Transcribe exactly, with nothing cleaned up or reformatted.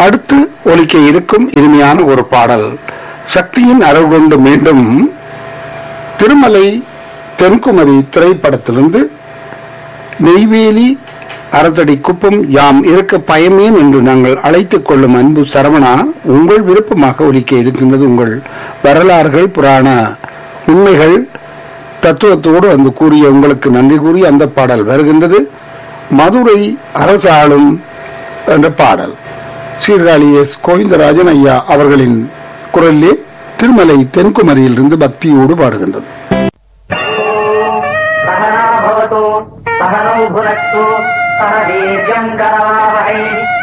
அடுத்து ஒலிக்க இருக்கும் இனிமையான ஒரு பாடல் சக்தியின் அருள் கொண்டு மீண்டும் திருமலை தென்குமரி திரைப்படத்திலிருந்து நெய்வேலி அறத்தடி குப்பம் யாம் இருக்க பயமேன் என்று நாங்கள் அழைத்துக் கொள்ளும் அன்பு சரவணா, உங்கள் விருப்பமாக ஒலிக்க இருக்கின்றது. உங்கள் வரலாறுகள் புராண உண்மைகள் தத்துவத்தோடு வந்து கூறிய உங்களுக்கு நன்றி கூறி அந்த பாடல் வருகின்றது. மதுரை அரசாளும் என்ற பாடல் சீர்காழி எஸ் கோவிந்தராஜன் ஐயா அவர்களின் குரலிலே திருமலை தென்குமரியில் இருந்து பக்தியோடு பாடுகின்றது. சகனோ புனக்து சக வீர்யம் கரவாவஹை